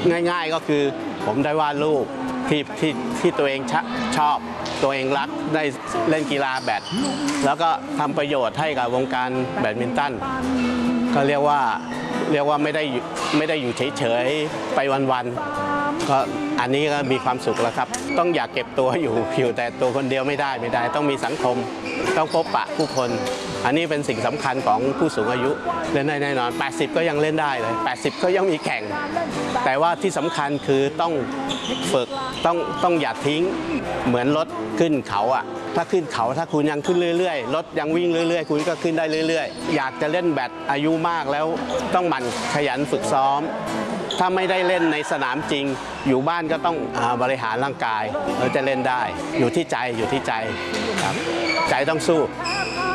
ง่ายๆก็คือผมได้วาดรูปที่ตัวเองชอบตัวเองรักได้เล่นกีฬาแบดแล้วก็ทำประโยชน์ให้กับวงการแบดมินตันก็เรียกว่าไม่ได้อยู่เฉยๆไปวันๆก็อันนี้ก็มีความสุขแล้วครับต้องอยากเก็บตัวอยู่แต่ตัวคนเดียวไม่ได้ต้องมีสังคมต้องพบปะผู้คนอันนี้เป็นสิ่งสำคัญของผู้สูงอายุเล่นได้แน่นอน80ก็ยังเล่นได้เลย80ก็ยังมีแข่งแต่ว่าที่สำคัญคือต้องฝึกต้องอย่าทิ้งเหมือนรถขึ้นเขาอ่ะถ้าขึ้นเขาถ้าคุณยังขึ้นเรื่อยๆรถยังวิ่งเรื่อยๆคุณก็ขึ้นได้เรื่อยๆอยากจะเล่นแบดอายุมากแล้วต้องหมั่นขยันฝึกซ้อมถ้าไม่ได้เล่นในสนามจริงอยู่บ้านก็ต้องบริหารร่างกายเราจะเล่นได้อยู่ที่ใจครับใจต้องสู้